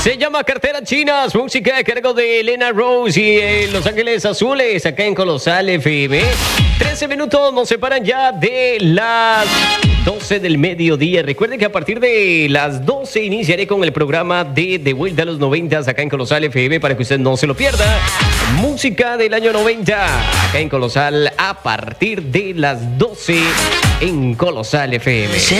Se llama Carteras Chinas, música a cargo de Elena Rose y Los Ángeles Azules, acá en Colosal FM. 13 minutos nos separan ya de las 12 del mediodía. Recuerden que a partir de las 12 iniciaré con el programa de Vuelta a los 90 acá en Colosal FM para que usted no se lo pierda. Música del año 90 acá en Colosal a partir de las 12 en Colosal FM.